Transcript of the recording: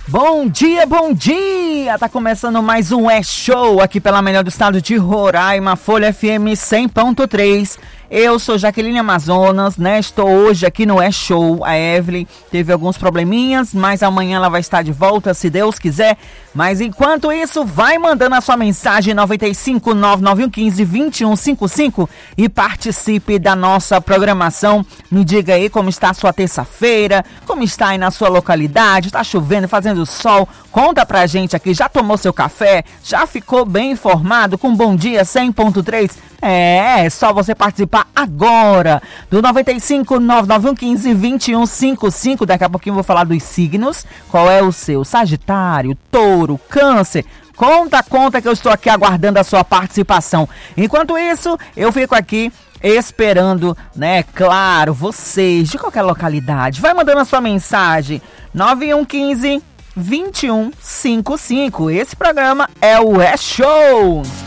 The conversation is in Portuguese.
Bom dia, bom dia! Tá começando mais um Show aqui pela melhor do estado de Roraima, Folha FM 100.3. Eu sou Jaqueline Amazonas, né? Estou hoje aqui no Show. A Evelyn teve alguns probleminhas, mas amanhã ela vai estar de volta, se Deus quiser. Mas enquanto isso, vai mandando a sua mensagem 95991152155 e participe da nossa programação. Me diga aí como está a sua terça-feira, como está aí na sua localidade, tá chovendo, fazendo sol. Conta pra gente aqui, já tomou seu café? Já ficou bem informado com Bom Dia 100.3? É só você participar agora do 95991152155. Daqui a pouquinho eu vou falar dos signos. Qual é o seu? Sagitário, Touro, Câncer. Conta que eu estou aqui aguardando a sua participação. Enquanto isso, eu fico aqui esperando, né? Claro, vocês de qualquer localidade. Vai mandando a sua mensagem 9115-2155. Esse programa é o Show.